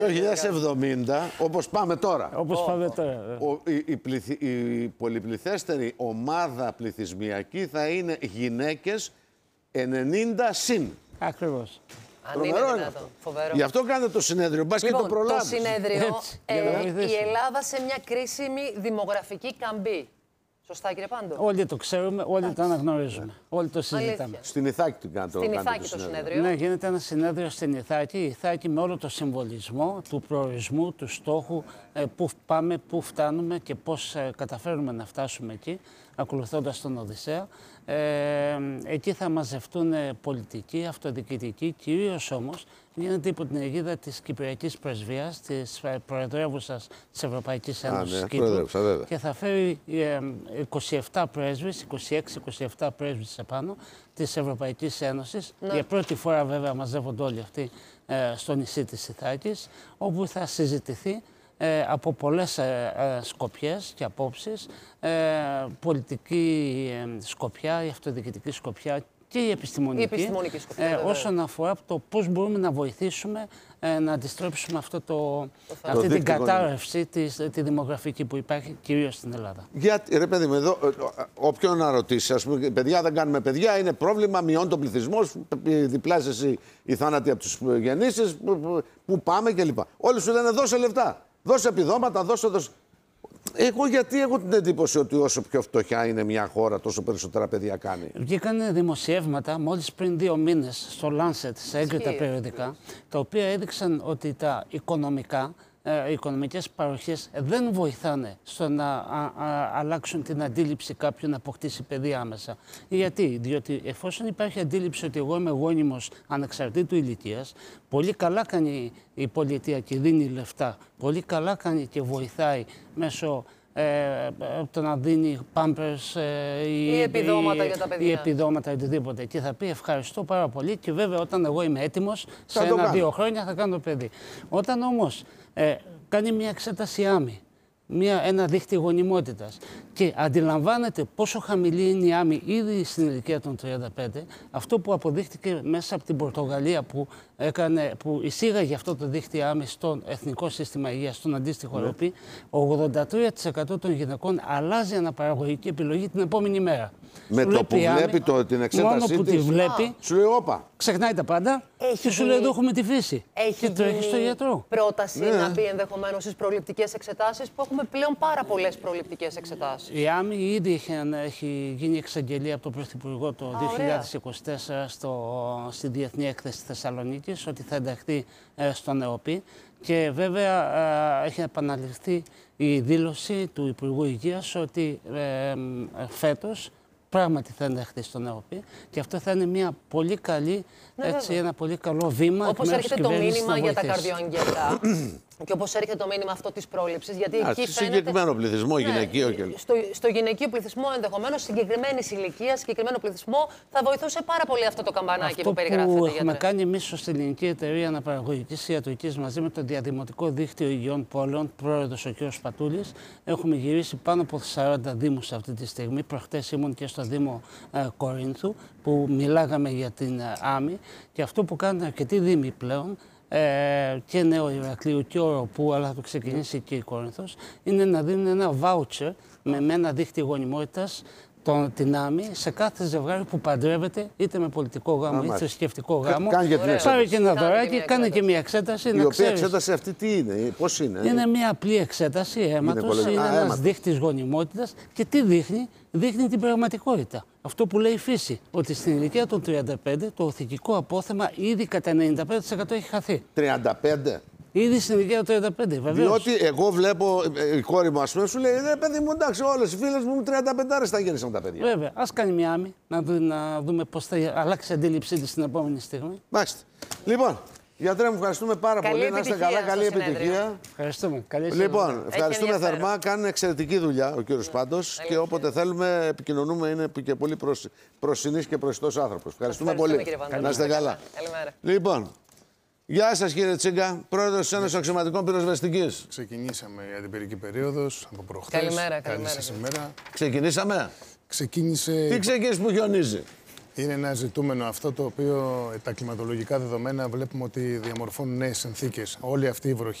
2070, όπως πάμε τώρα. Όπως πάμε τώρα. Η πολυπληθέστερη ομάδα πληθυσμιακή θα είναι γυναίκες 90 συν. Ακριβώς. Αν είναι δυνατόν. Φοβερό. Γι' αυτό κάνετε το συνέδριο. Μπας Λοιπόν, και το προλάβεις. το συνέδριο, Έτσι, η Ελλάδα σε μια κρίσιμη δημογραφική καμπή. Σωστά, κύριε Πάντο. Όλοι το ξέρουμε, όλοι το αναγνωρίζουμε. Όλοι το συζητάμε. Αλήθεια. Στην Ιθάκη το κάνετε. Στην Ιθάκη το συνέδριο. Ναι, γίνεται ένα συνέδριο στην Ιθάκη. Η Ιθάκη με όλο το συμβολισμό του προορισμού, του στόχου, πού πάμε, πού φτάνουμε και πώς καταφέρουμε να φτάσουμε εκεί, ακολουθώντας τον Οδυσσέα. Εκεί θα μαζευτούν πολιτικοί, αυτοδιοικητικοί, κυρίως όμως γίνεται υπό την αιγίδα της Κυπριακής Πρεσβείας, της Προεδρεύουσας της Ευρωπαϊκής Ένωσης Κύπρου, και θα φέρει 27 πρέσβεις, 26-27 πρέσβεις επάνω της Ευρωπαϊκής Ένωσης. Ναι. Για πρώτη φορά βέβαια μαζεύονται όλοι αυτοί στο νησί της Ιθάκης, όπου θα συζητηθεί από πολλές σκοπιές και απόψεις, πολιτική σκοπιά, η αυτοδιοικητική σκοπιά και η επιστημονική, σκοπιά, όσον αφορά το πώς μπορούμε να βοηθήσουμε να αντιστρέψουμε αυτή την κατάρρευση τη δημογραφική που υπάρχει κυρίως στην Ελλάδα. Γιατί, ρε παιδί μου, εδώ, όποιον να ρωτήσει, ας πούμε, παιδιά δεν κάνουμε παιδιά, είναι πρόβλημα, μειώνει τον πληθυσμό, διπλάσιασε η θάνατη από τους γεννήσεις, πού πάμε κλπ. Όλοι σου λένε δώσε λεφτά, δώσε επιδόματα, δώσε. Εγώ γιατί έχω την εντύπωση ότι όσο πιο φτωχιά είναι μια χώρα, τόσο περισσότερα παιδιά κάνει. Βγήκαν δημοσιεύματα μόλις πριν 2 μήνες στο Lancet, σε έγκριτα περιοδικά, τα οποία έδειξαν ότι τα οι οικονομικές παροχές δεν βοηθάνε στο να αλλάξουν την αντίληψη κάποιου να αποκτήσει παιδί άμεσα. Γιατί? Διότι εφόσον υπάρχει αντίληψη ότι εγώ είμαι γόνιμος ανεξαρτήτου ηλικίας, πολύ καλά κάνει η πολιτεία και δίνει λεφτά, πολύ καλά κάνει και βοηθάει μέσω το να δίνει πάμπερς ή επιδόματα για τα παιδιά. Ή επιδόματα, οτιδήποτε. Και θα πει ευχαριστώ πάρα πολύ και βέβαια όταν εγώ είμαι έτοιμος, σε 1-2 χρόνια θα κάνω παιδί. Όταν όμως κάνει μια εξέταση άμυ, ένα δίχτυ γονιμότητας και αντιλαμβάνεται πόσο χαμηλή είναι η άμυ ήδη στην ηλικία των 35, αυτό που αποδείχτηκε μέσα από την Πορτογαλία που εισήγαγε αυτό το δίχτυ άμυ στο Εθνικό Σύστημα Υγείας, στον αντίστοιχο ΕΡΟΠΗ, 83% των γυναικών αλλάζει αναπαραγωγική επιλογή την επόμενη μέρα. Με το που βλέπει την εξέτασή μόνο που τη βλέπει, σου λέει όπα. Ξεχνάει τα πάντα και σου λέει εδώ έχουμε τη φύση. Έχει και τρέχει στο γιατρό. Πρόταση να μπει ενδεχομένως στις προληπτικές εξετάσεις, που έχουμε πλέον πάρα πολλές προληπτικές εξετάσεις. Η ΆΜΗ ήδη έχει γίνει εξαγγελία από τον Πρωθυπουργό το 2024 στη Διεθνή Έκθεση Θεσσαλονίκης ότι θα ενταχθεί στον ΕΟΠΗ και βέβαια έχει επαναληφθεί η δήλωση του Υπουργού Υγείας ότι φέτος πράγματι θα ενταχθεί στον ΕΟΠΗ και αυτό θα είναι μια πολύ καλή, ένα πολύ καλό βήμα. Όπως έρχεται το μήνυμα για τα καρδιοαγγελικά και όπως έρχεται το μήνυμα αυτό της πρόληψης, γιατί εκεί φαίνεται... Συγκεκριμένο πληθυσμό, γυναικείο και... Στο γυναικείο πληθυσμό ενδεχομένως συγκεκριμένης ηλικίας, συγκεκριμένο πληθυσμό, θα βοηθούσε πάρα πολύ αυτό το καμπανάκι που περιγράφεται. Αυτό που έχουμε κάνει εμείς ως Ελληνική Εταιρεία Αναπαραγωγικής Ιατρικής μαζί με το Διαδημοτικό Δίκτυο Υγειών Πόλεων, πρόεδρος ο κ. Πατούλης, έχουμε γυρίσει πάνω από 40 δήμους αυτή τη στιγμή. Προχτές ήμουν και στο Δήμο Κορίνθου που μιλάγαμε για την ΆΜΗ και αυτό που κάνουν αρκετοί δήμοι πλέον, και Νέο Ηρακλείου και Οροπού, αλλά θα το ξεκινήσει και η Κόρινθος, είναι να δίνουν ένα βάουτσερ με ένα δίχτυ γονιμότητας, την ΆΜΗ, σε κάθε ζευγάρι που παντρεύεται, είτε με πολιτικό γάμο είτε θρησκευτικό γάμο. Πάρε και ένα δωράκι, κάνε και μια εξέταση. Η οποία εξέταση αυτή τι είναι, πώς είναι? Είναι μια απλή εξέταση αίματος, είναι ένας δείχτης γονιμότητας και τι δείχνει? Δείχνει την πραγματικότητα. Αυτό που λέει η φύση, ότι στην ηλικία των 35 το οθικικό απόθεμα ήδη κατά 95% έχει χαθεί. 35? Ήδη στην ηλικία των 35, βεβαίως. Διότι εγώ βλέπω, η κόρη μου, ας πούμε, σου λέει: ρε παιδί μου, εντάξει, όλες οι φίλες μου 35 θα γέννησαν τα παιδιά. Βέβαια, ας κάνει μια άμυ, να δούμε πώς θα αλλάξει η αντίληψή της την επόμενη στιγμή. Μάλιστα. Λοιπόν, γιατρέ μου, ευχαριστούμε πάρα πολύ. Να είστε καλά, καλή επιτυχία. Ευχαριστούμε. Καλή λοιπόν, ευχαριστούμε θερμά. Κάνει εξαιρετική δουλειά ο κύριος Πάντος και όποτε θέλουμε επικοινωνούμε. Είναι και πολύ προσινής και προσιτός άνθρωπος. Ευχαριστούμε πολύ. Να είστε καλά. Λοιπόν. Γεια σας κύριε Τσίγκα, πρόεδρος της Ένωσης Αξιωματικών Πυροσβεστικής. Ξεκινήσαμε η αντιπυρική περίοδος από προχθές. Καλημέρα. Σήμερα. Ξεκινήσαμε. Ξεκίνησε... Τι ξεκίνησε που χιονίζει? Είναι ένα ζητούμενο αυτό το οποίο τα κλιματολογικά δεδομένα βλέπουμε ότι διαμορφώνουν νέες συνθήκες. Όλη αυτή η βροχή